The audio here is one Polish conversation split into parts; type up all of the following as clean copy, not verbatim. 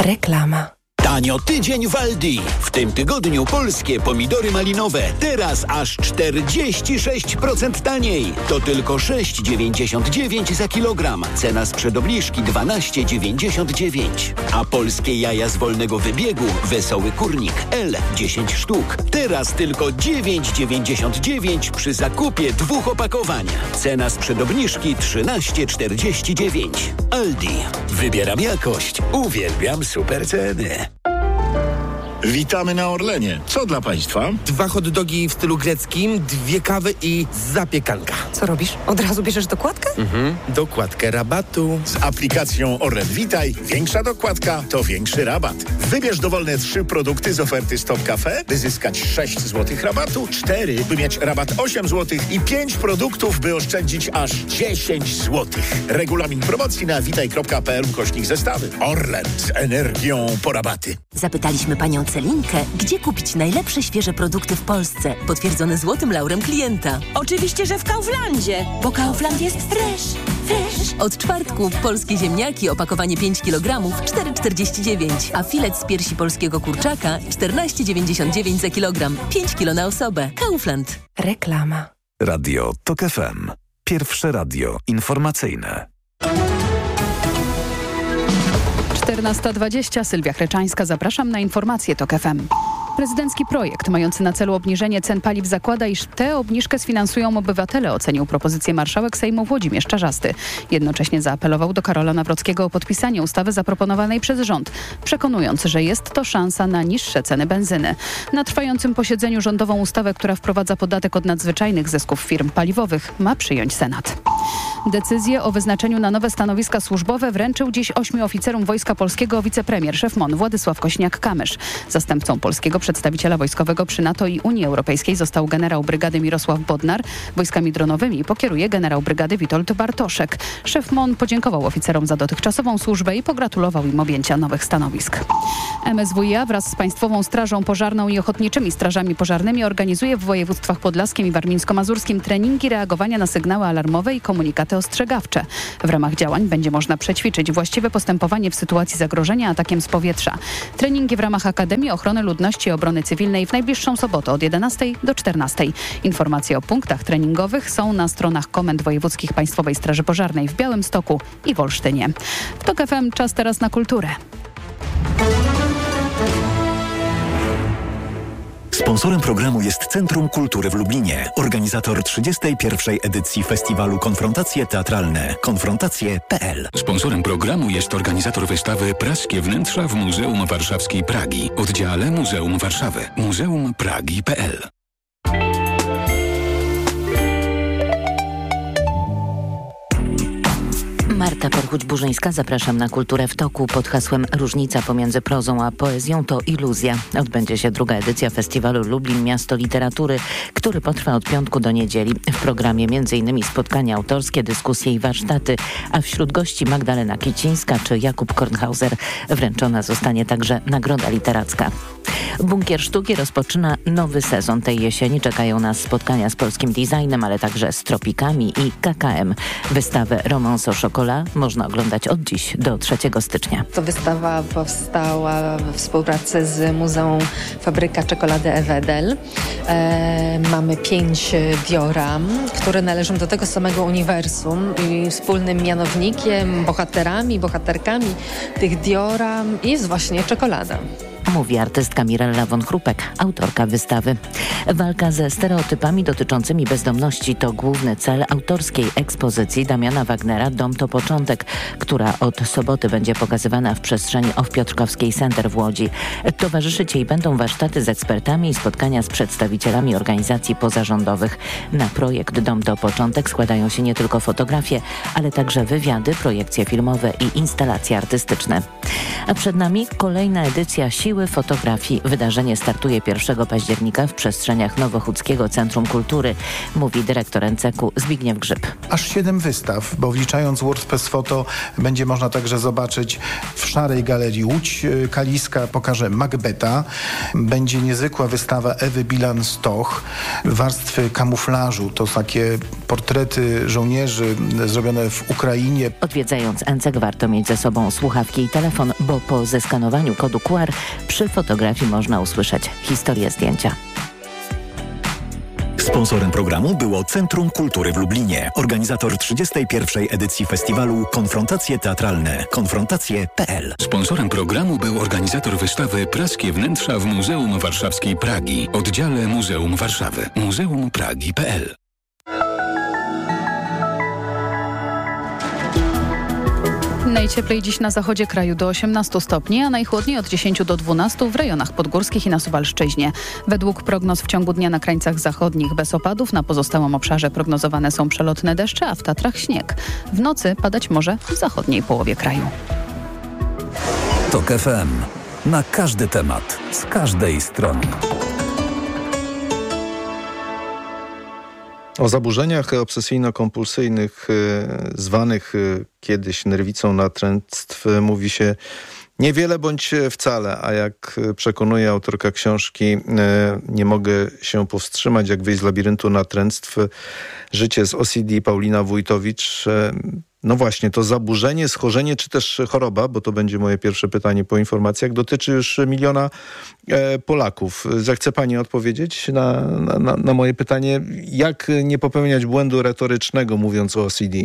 Reklama. Tanio tydzień w Aldi. W tym tygodniu polskie pomidory malinowe. Teraz aż 46% taniej. To tylko 6,99 za kilogram. Cena sprzed obniżki 12,99. A polskie jaja z wolnego wybiegu Wesoły Kurnik L 10 sztuk. Teraz tylko 9,99 przy zakupie 2 opakowań. Cena sprzed obniżki 13,49. Aldi. Wybieram jakość. Uwielbiam super ceny. Witamy na Orlenie. Co dla Państwa? 2 hot dogi w stylu greckim, 2 kawy i zapiekanka. Co robisz? Od razu bierzesz dokładkę? Dokładkę rabatu. Z aplikacją Orlen Witaj większa dokładka to większy rabat. Wybierz dowolne 3 produkty z oferty Stop Cafe, by zyskać 6 zł rabatu, 4, by mieć rabat 8 zł i 5 produktów, by oszczędzić aż 10 zł. Regulamin promocji na witaj.pl/zestawy. Orlen z energią po rabaty. Zapytaliśmy panią Celinkę, gdzie kupić najlepsze świeże produkty w Polsce, potwierdzone złotym laurem klienta. Oczywiście, że w Kauflandzie, bo Kaufland jest fresh. Od czwartku polskie ziemniaki, opakowanie 5 kg, 4,49, a filet z piersi polskiego kurczaka 14,99 za kilogram, 5 kg na osobę. Kaufland. Reklama. Radio TOK FM. Pierwsze radio informacyjne. 14:20. Sylwia Chreczańska. Zapraszam na informacje TOK FM. Prezydencki projekt mający na celu obniżenie cen paliw zakłada, iż tę obniżkę sfinansują obywatele, ocenił propozycję marszałek Sejmu Włodzimierz Czarzasty. Jednocześnie zaapelował do Karola Nawrockiego o podpisanie ustawy zaproponowanej przez rząd, przekonując, że jest to szansa na niższe ceny benzyny. Na trwającym posiedzeniu rządową ustawę, która wprowadza podatek od nadzwyczajnych zysków firm paliwowych, ma przyjąć Senat. Decyzję o wyznaczeniu na nowe stanowiska służbowe wręczył dziś 8 oficerom Wojska Polskiego wicepremier, szef MON Władysław Kośniak-Kamysz. Zastępcą polskiego przedstawiciela wojskowego przy NATO i Unii Europejskiej został generał brygady Mirosław Bodnar. Wojskami dronowymi pokieruje generał brygady Witold Bartoszek. Szef MON podziękował oficerom za dotychczasową służbę i pogratulował im objęcia nowych stanowisk. MSWiA wraz z Państwową Strażą Pożarną i ochotniczymi strażami pożarnymi organizuje w województwach podlaskim i warmińsko-mazurskim treningi reagowania na sygnały alarmowe i komunikaty ostrzegawcze. W ramach działań będzie można przećwiczyć właściwe postępowanie w sytuacji zagrożenia atakiem z powietrza. Treningi w ramach Akademii Ochrony Ludności i Obrony Cywilnej w najbliższą sobotę od 11 do 14. Informacje o punktach treningowych są na stronach komend wojewódzkich Państwowej Straży Pożarnej w Białymstoku i w Olsztynie. W TOK FM czas teraz na kulturę. Sponsorem programu jest Centrum Kultury w Lublinie, organizator 31. edycji festiwalu Konfrontacje Teatralne. Konfrontacje.pl. Sponsorem programu jest organizator wystawy Praskie Wnętrza w Muzeum Warszawskiej Pragi, oddziale Muzeum Warszawy, muzeumpragi.pl. Marta Perchuć-Burzyńska, zapraszam na Kulturę w toku pod hasłem Różnica pomiędzy prozą a poezją to iluzja. Odbędzie się 2. edycja festiwalu Lublin Miasto Literatury, który potrwa od piątku do niedzieli. W programie m.in. spotkania autorskie, dyskusje i warsztaty, a wśród gości Magdalena Kicińska czy Jakub Kornhauser. Wręczona zostanie także nagroda literacka. Bunkier Sztuki rozpoczyna nowy sezon. Tej jesieni czekają nas spotkania z polskim designem, ale także z tropikami i KKM. Wystawę Romans au Chocolat można oglądać od dziś do 3 stycznia. To wystawa powstała we współpracy z Muzeum Fabryka Czekolady Ewedel. Mamy 5 dioram, które należą do tego samego uniwersum i wspólnym mianownikiem, bohaterkami tych dioram jest właśnie czekolada. Mówi artystka Mirella von Chrupek, autorka wystawy. Walka ze stereotypami dotyczącymi bezdomności to główny cel autorskiej ekspozycji Damiana Wagnera Dom to początek, która od soboty będzie pokazywana w przestrzeni OFF Piotrkowskiej Center w Łodzi. Towarzyszyć jej będą warsztaty z ekspertami i spotkania z przedstawicielami organizacji pozarządowych. Na projekt Dom to początek składają się nie tylko fotografie, ale także wywiady, projekcje filmowe i instalacje artystyczne. A przed nami kolejna edycja Sił Siły Fotografii. Wydarzenie startuje 1 października w przestrzeniach Nowochódzkiego Centrum Kultury, mówi dyrektor NCK Zbigniew Grzyb. Aż 7 wystaw, bo wliczając WordPress Photo będzie można także zobaczyć w Szarej Galerii Łódź Kaliska, pokaże Macbeta. Będzie niezwykła wystawa Ewy Bilan-Stoch, warstwy kamuflażu. To takie portrety żołnierzy zrobione w Ukrainie. Odwiedzając NCK warto mieć ze sobą słuchawki i telefon, bo po zeskanowaniu kodu QR przy fotografii można usłyszeć historię zdjęcia. Sponsorem programu było Centrum Kultury w Lublinie. Organizator 31. edycji festiwalu Konfrontacje Teatralne. Konfrontacje.pl. Sponsorem programu był organizator wystawy Praskie wnętrza w Muzeum Warszawskiej Pragi. Oddziale Muzeum Warszawy. Muzeumpragi.pl. Najcieplej dziś na zachodzie kraju do 18 stopni, a najchłodniej od 10 do 12 w rejonach podgórskich i na Suwalszczyźnie. Według prognoz w ciągu dnia na krańcach zachodnich bez opadów, na pozostałym obszarze prognozowane są przelotne deszcze, a w Tatrach śnieg. W nocy padać może w zachodniej połowie kraju. TOK FM. Na każdy temat, z każdej strony. O zaburzeniach obsesyjno-kompulsyjnych, zwanych kiedyś nerwicą natręctw, mówi się niewiele bądź wcale, a jak przekonuje autorka książki Nie mogę się powstrzymać, jak wyjść z labiryntu natręctw, życie z OCD, Paulina Wójtowicz. No właśnie, to zaburzenie, schorzenie czy też choroba, bo to będzie moje pierwsze pytanie po informacjach, dotyczy już 1 miliona Polaków. Zechce pani odpowiedzieć na moje pytanie, jak nie popełniać błędu retorycznego, mówiąc o OCD?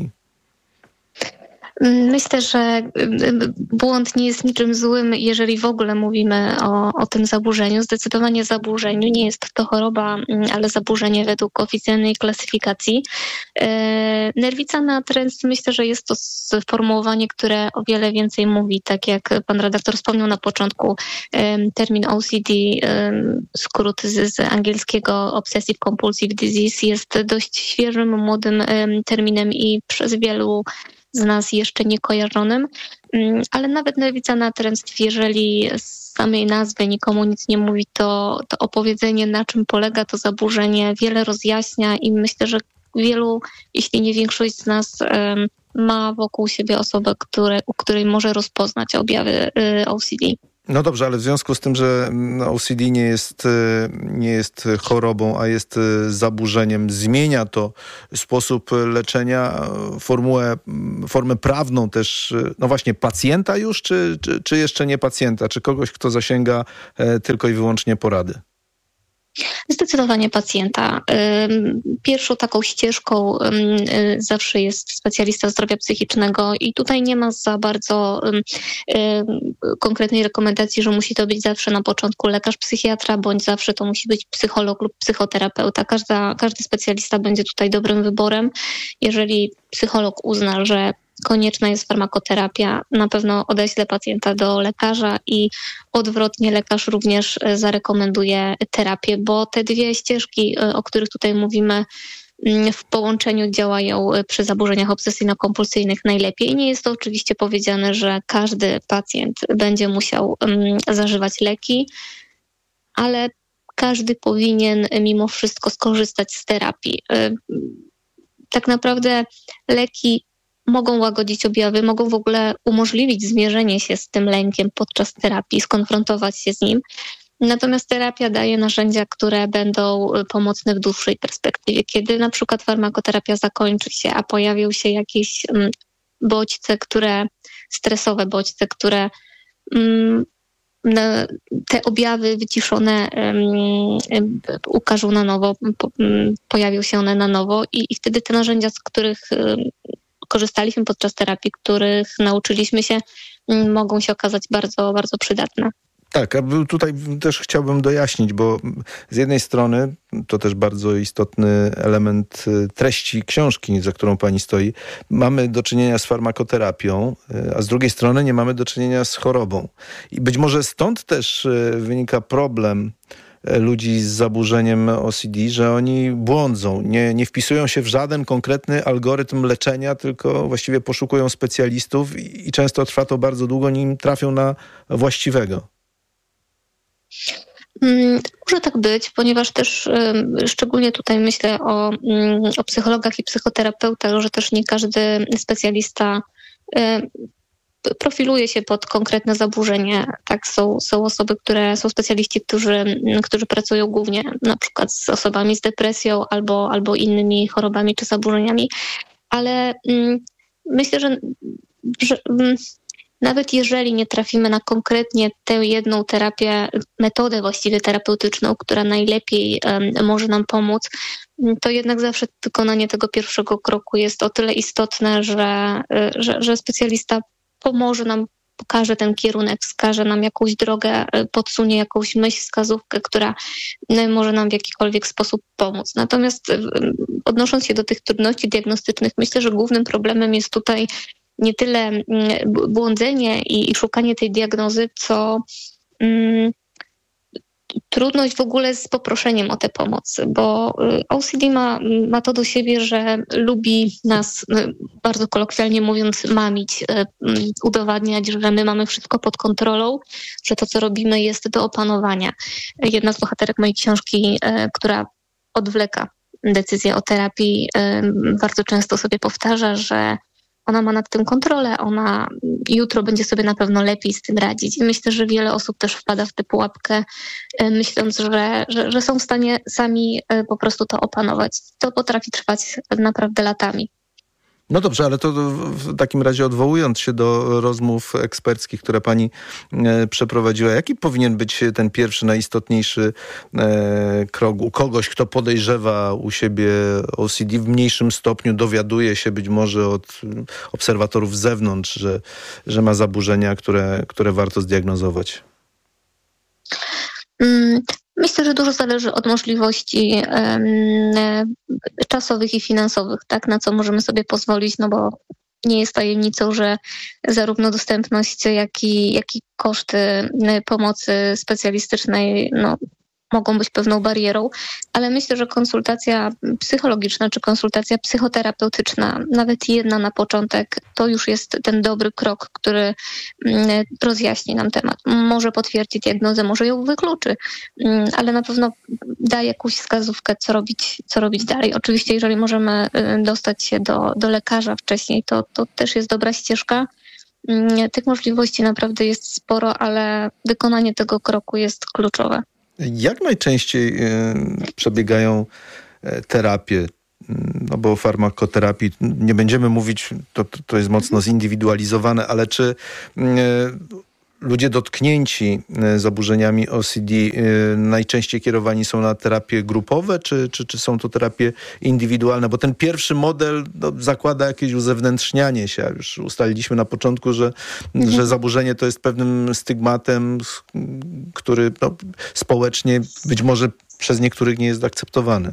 Myślę, że błąd nie jest niczym złym, jeżeli w ogóle mówimy o tym zaburzeniu. Zdecydowanie zaburzeniu. Nie jest to choroba, ale zaburzenie według oficjalnej klasyfikacji. Nerwica natręctw, myślę, że jest to sformułowanie, które o wiele więcej mówi. Tak jak pan redaktor wspomniał na początku, termin OCD, skrót z angielskiego Obsessive Compulsive Disease, jest dość świeżym, młodym terminem i przez wielu z nas jeszcze nie kojarzonym, ale nawet nerwica natręctw, jeżeli z samej nazwy nikomu nic nie mówi, to opowiedzenie, na czym polega to zaburzenie, wiele rozjaśnia i myślę, że wielu, jeśli nie większość z nas ma wokół siebie osobę, u której może rozpoznać objawy OCD. No dobrze, ale w związku z tym, że OCD nie jest chorobą, a jest zaburzeniem, zmienia to sposób leczenia, formę prawną też, no właśnie pacjenta już, czy jeszcze nie pacjenta, czy kogoś, kto zasięga tylko i wyłącznie porady? Zdecydowanie pacjenta. Pierwszą taką ścieżką zawsze jest specjalista zdrowia psychicznego i tutaj nie ma za bardzo konkretnej rekomendacji, że musi to być zawsze na początku lekarz psychiatra, bądź zawsze to musi być psycholog lub psychoterapeuta. Każdy specjalista będzie tutaj dobrym wyborem. Jeżeli psycholog uzna, że konieczna jest farmakoterapia, na pewno odeślę pacjenta do lekarza i odwrotnie lekarz również zarekomenduje terapię, bo te dwie ścieżki, o których tutaj mówimy, w połączeniu działają przy zaburzeniach obsesyjno-kompulsyjnych najlepiej. Nie jest to oczywiście powiedziane, że każdy pacjent będzie musiał zażywać leki, ale każdy powinien mimo wszystko skorzystać z terapii. Tak naprawdę leki mogą łagodzić objawy, mogą w ogóle umożliwić zmierzenie się z tym lękiem podczas terapii, skonfrontować się z nim. Natomiast terapia daje narzędzia, które będą pomocne w dłuższej perspektywie. Kiedy na przykład farmakoterapia zakończy się, a pojawią się jakieś bodźce, stresowe bodźce, które te objawy wyciszone ukażą na nowo, pojawią się one na nowo i wtedy te narzędzia, z których korzystaliśmy podczas terapii, których nauczyliśmy się, mogą się okazać bardzo, bardzo przydatne. Tak, a tutaj też chciałbym dojaśnić, bo z jednej strony to też bardzo istotny element treści książki, za którą pani stoi. Mamy do czynienia z farmakoterapią, a z drugiej strony nie mamy do czynienia z chorobą. I być może stąd też wynika problem ludzi z zaburzeniem OCD, że oni błądzą, nie wpisują się w żaden konkretny algorytm leczenia, tylko właściwie poszukują specjalistów i często trwa to bardzo długo, nim trafią na właściwego. Może tak być, ponieważ też szczególnie tutaj myślę o psychologach i psychoterapeutach, że też nie każdy specjalista profiluje się pod konkretne zaburzenie. Tak, są osoby, są specjaliści, którzy pracują głównie na przykład z osobami z depresją albo innymi chorobami czy zaburzeniami, ale myślę, że nawet jeżeli nie trafimy na konkretnie tę jedną metodę właściwie terapeutyczną, która najlepiej może nam pomóc, to jednak zawsze wykonanie tego pierwszego kroku jest o tyle istotne, że specjalista pomoże nam, pokaże ten kierunek, wskaże nam jakąś drogę, podsunie jakąś myśl, wskazówkę, która może nam w jakikolwiek sposób pomóc. Natomiast odnosząc się do tych trudności diagnostycznych, myślę, że głównym problemem jest tutaj nie tyle błądzenie i szukanie tej diagnozy, co trudność w ogóle z poproszeniem o tę pomoc, bo OCD ma to do siebie, że lubi nas, bardzo kolokwialnie mówiąc, mamić, udowadniać, że my mamy wszystko pod kontrolą, że to, co robimy, jest do opanowania. Jedna z bohaterek mojej książki, która odwleka decyzję o terapii, bardzo często sobie powtarza, że ona ma nad tym kontrolę, ona jutro będzie sobie na pewno lepiej z tym radzić. I myślę, że wiele osób też wpada w tę pułapkę, myśląc, że są w stanie sami po prostu to opanować. To potrafi trwać naprawdę latami. No dobrze, ale to w takim razie odwołując się do rozmów eksperckich, które pani przeprowadziła, jaki powinien być ten pierwszy, najistotniejszy krok u kogoś, kto podejrzewa u siebie OCD w mniejszym stopniu, dowiaduje się być może od obserwatorów z zewnątrz, że ma zaburzenia, które warto zdiagnozować? Myślę, że dużo zależy od możliwości czasowych i finansowych, tak, na co możemy sobie pozwolić, no bo nie jest tajemnicą, że zarówno dostępność, jak i koszty pomocy specjalistycznej mogą być pewną barierą, ale myślę, że konsultacja psychologiczna czy konsultacja psychoterapeutyczna, nawet jedna na początek, to już jest ten dobry krok, który rozjaśni nam temat. Może potwierdzi diagnozę, może ją wykluczy, ale na pewno da jakąś wskazówkę, co robić dalej. Oczywiście, jeżeli możemy dostać się do lekarza wcześniej, to też jest dobra ścieżka. Tych możliwości naprawdę jest sporo, ale wykonanie tego kroku jest kluczowe. Jak najczęściej przebiegają terapie? No bo o farmakoterapii nie będziemy mówić, to jest mocno zindywidualizowane, ale czy ludzie dotknięci zaburzeniami OCD najczęściej kierowani są na terapie grupowe, czy są to terapie indywidualne? Bo ten pierwszy model zakłada jakieś uzewnętrznianie się. Już ustaliliśmy na początku, że zaburzenie to jest pewnym stygmatem, który społecznie być może przez niektórych nie jest akceptowany.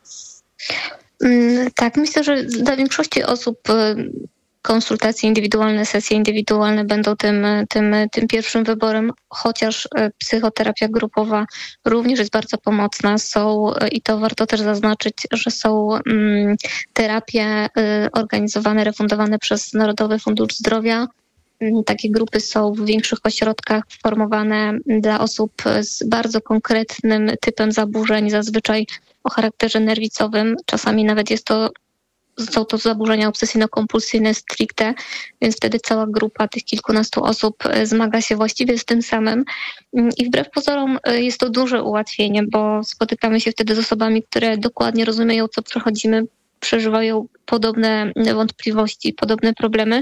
Tak, myślę, że dla większości osób konsultacje indywidualne, sesje indywidualne będą tym pierwszym wyborem, chociaż psychoterapia grupowa również jest bardzo pomocna. Są, i to warto też zaznaczyć, że są terapie organizowane, refundowane przez Narodowy Fundusz Zdrowia. Takie grupy są w większych ośrodkach formowane dla osób z bardzo konkretnym typem zaburzeń, zazwyczaj o charakterze nerwicowym. Czasami nawet są to zaburzenia obsesyjno-kompulsyjne stricte, więc wtedy cała grupa tych kilkunastu osób zmaga się właściwie z tym samym. I wbrew pozorom jest to duże ułatwienie, bo spotykamy się wtedy z osobami, które dokładnie rozumieją, co przechodzimy, przeżywają podobne wątpliwości, podobne problemy.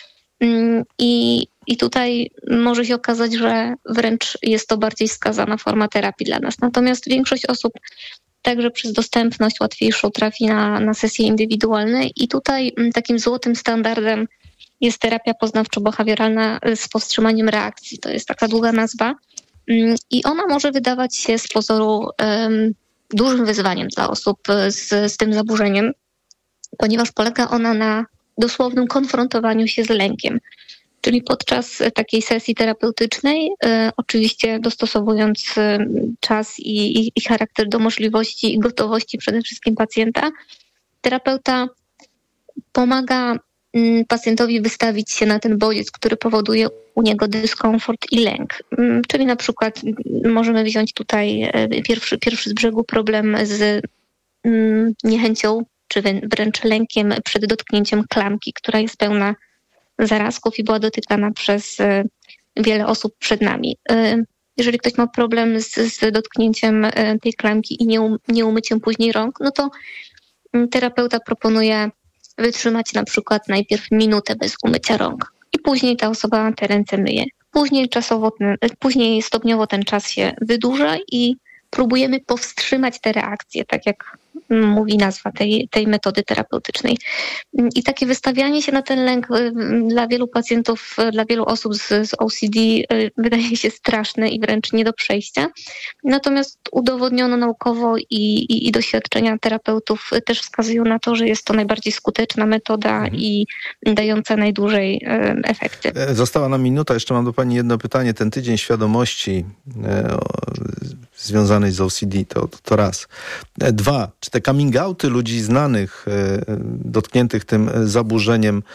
I tutaj może się okazać, że wręcz jest to bardziej wskazana forma terapii dla nas. Natomiast większość osób także przez dostępność łatwiejszą trafi na sesje indywidualne i tutaj takim złotym standardem jest terapia poznawczo-behawioralna z powstrzymaniem reakcji. To jest taka długa nazwa i ona może wydawać się z pozoru dużym wyzwaniem dla osób z tym zaburzeniem, ponieważ polega ona na dosłownym konfrontowaniu się z lękiem. Czyli podczas takiej sesji terapeutycznej, oczywiście dostosowując czas i charakter do możliwości i gotowości przede wszystkim pacjenta, terapeuta pomaga pacjentowi wystawić się na ten bodziec, który powoduje u niego dyskomfort i lęk. Czyli na przykład możemy wziąć tutaj pierwszy z brzegu problem z niechęcią, czy wręcz lękiem przed dotknięciem klamki, która jest pełna zarazków i była dotykana przez wiele osób przed nami. Jeżeli ktoś ma problem z dotknięciem tej klamki i nieumyciem później rąk, no to terapeuta proponuje wytrzymać na przykład najpierw minutę bez umycia rąk i później ta osoba te ręce myje. Później stopniowo ten czas się wydłuża i próbujemy powstrzymać te reakcje, tak jak mówi nazwa tej metody terapeutycznej. I takie wystawianie się na ten lęk dla wielu pacjentów, dla wielu osób z OCD wydaje się straszne i wręcz nie do przejścia. Natomiast udowodniono naukowo i doświadczenia terapeutów też wskazują na to, że jest to najbardziej skuteczna metoda i dająca najdłużej efekty. Została nam minuta. Jeszcze mam do pani jedno pytanie. Ten tydzień świadomości związanej z OCD, to raz. 2, czy te coming outy ludzi znanych, dotkniętych tym zaburzeniem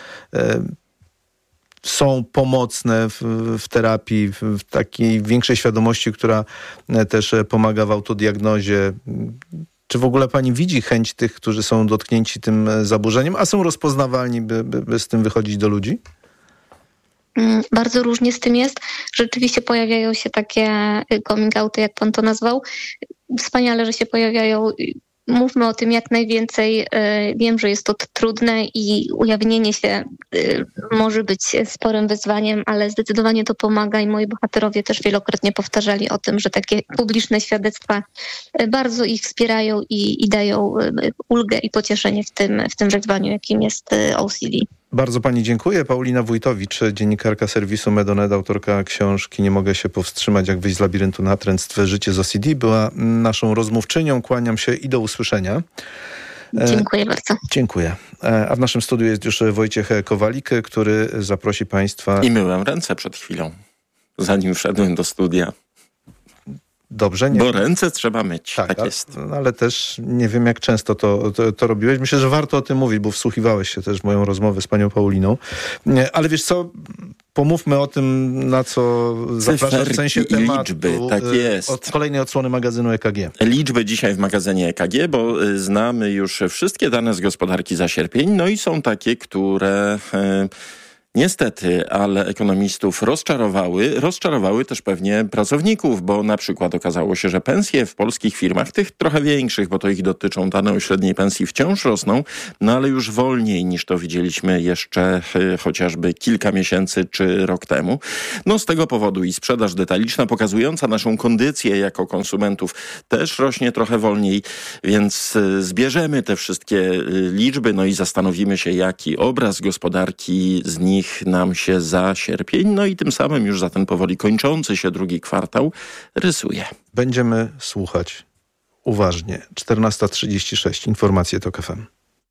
są pomocne w terapii, w takiej większej świadomości, która też pomaga w autodiagnozie? Czy w ogóle pani widzi chęć tych, którzy są dotknięci tym zaburzeniem, a są rozpoznawalni, by z tym wychodzić do ludzi? Bardzo różnie z tym jest. Rzeczywiście pojawiają się takie coming outy, jak pan to nazwał. Wspaniale, że się pojawiają. Mówmy o tym jak najwięcej. Wiem, że jest to trudne i ujawnienie się może być sporym wyzwaniem, ale zdecydowanie to pomaga i moi bohaterowie też wielokrotnie powtarzali o tym, że takie publiczne świadectwa bardzo ich wspierają i dają ulgę i pocieszenie w tym wyzwaniu, jakim jest OCD. Bardzo pani dziękuję. Paulina Wójtowicz, dziennikarka serwisu Medonet, autorka książki Nie mogę się powstrzymać, jak wyjść z labiryntu natręctw, życie z OCD, była naszą rozmówczynią. Kłaniam się i do usłyszenia. Dziękuję bardzo. Dziękuję. A w naszym studiu jest już Wojciech Kowalik, który zaprosi państwa... I myłem ręce przed chwilą, zanim wszedłem do studia. Dobrze. Nie... Bo ręce trzeba myć, tak jest. Ale też nie wiem, jak często to robiłeś. Myślę, że warto o tym mówić, bo wsłuchiwałeś się też w moją rozmowę z panią Pauliną. Ale wiesz co, pomówmy o tym, na co zapraszam w sensie tematu. Liczby, tak jest. Od kolejnej odsłony magazynu EKG. Liczby dzisiaj w magazynie EKG, bo znamy już wszystkie dane z gospodarki za sierpień, no i są takie, które... Niestety, ale ekonomistów rozczarowały też pewnie pracowników, bo na przykład okazało się, że pensje w polskich firmach, tych trochę większych, bo to ich dotyczą dane o średniej pensji, wciąż rosną, no ale już wolniej niż to widzieliśmy jeszcze chociażby kilka miesięcy czy rok temu. No z tego powodu i sprzedaż detaliczna pokazująca naszą kondycję jako konsumentów też rośnie trochę wolniej, więc zbierzemy te wszystkie liczby, no i zastanowimy się, jaki obraz gospodarki z nich nam się za sierpień, no i tym samym już za ten powoli kończący się drugi kwartał rysuje. Będziemy słuchać uważnie. 14:36. Informacje TOK FM.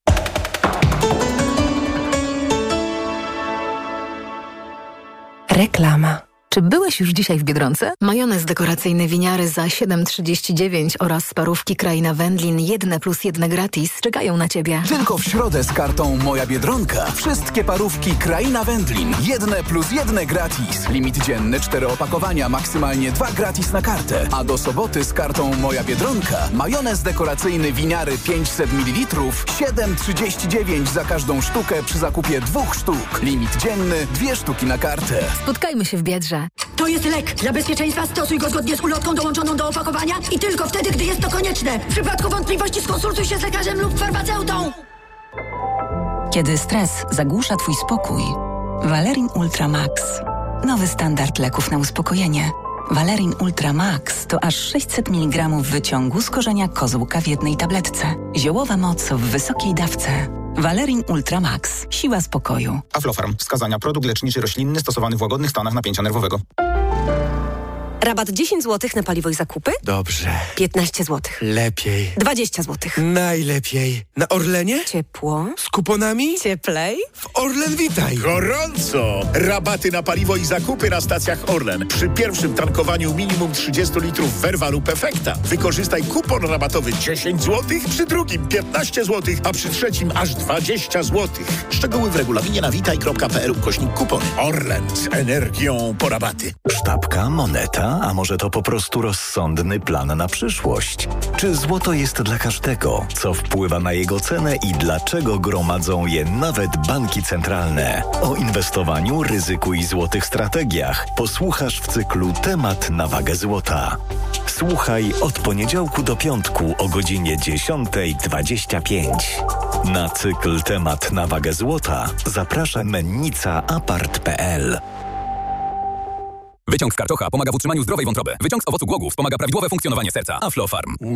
Reklama. Czy byłeś już dzisiaj w Biedronce? Majonez dekoracyjny winiary za 7,39 oraz parówki Kraina Wędlin 1+1 gratis czekają na Ciebie. Tylko w środę z kartą Moja Biedronka. Wszystkie parówki Kraina Wędlin 1+1 gratis. Limit dzienny 4 opakowania, maksymalnie 2 gratis na kartę. A do soboty z kartą Moja Biedronka majonez dekoracyjny winiary 500 ml 7,39 za każdą sztukę przy zakupie 2 sztuk. Limit dzienny 2 sztuki na kartę. Spotkajmy się w Biedrze. To jest lek. Dla bezpieczeństwa stosuj go zgodnie z ulotką dołączoną do opakowania i tylko wtedy, gdy jest to konieczne. W przypadku wątpliwości skonsultuj się z lekarzem lub farmaceutą. Kiedy stres zagłusza Twój spokój, Valerin Ultra Max. Nowy standard leków na uspokojenie. Valerin Ultra Max to aż 600 mg wyciągu z korzenia kozłka w jednej tabletce. Ziołowa moc w wysokiej dawce. Valerin Ultra Max. Siła spokoju. Aflofarm. Wskazania. Produkt leczniczy roślinny stosowany w łagodnych stanach napięcia nerwowego. Rabat 10 zł na paliwo i zakupy? Dobrze. 15 zł. Lepiej. 20 zł. Najlepiej. Na Orlenie? Ciepło. Z kuponami? Cieplej. W Orlen Witaj. Gorąco! Rabaty na paliwo i zakupy na stacjach Orlen. Przy pierwszym tankowaniu minimum 30 litrów Verva lub Efekta. Wykorzystaj kupon rabatowy 10 zł, przy drugim 15 zł, a przy trzecim aż 20 zł. Szczegóły w regulaminie na witaj.pl/kupony. Orlen z energią po rabaty. Sztabka, moneta, a może to po prostu rozsądny plan na przyszłość? Czy złoto jest dla każdego? Co wpływa na jego cenę i dlaczego gromadzą je nawet banki centralne? O inwestowaniu, ryzyku i złotych strategiach posłuchasz w cyklu Temat na wagę złota. Słuchaj od poniedziałku do piątku o godzinie 10:25. Na cykl Temat na wagę złota zaprasza mennica.apart.pl. Wyciąg z karczocha pomaga w utrzymaniu zdrowej wątroby. Wyciąg z owocu głogu wspomaga prawidłowe funkcjonowanie serca. Aflofarm.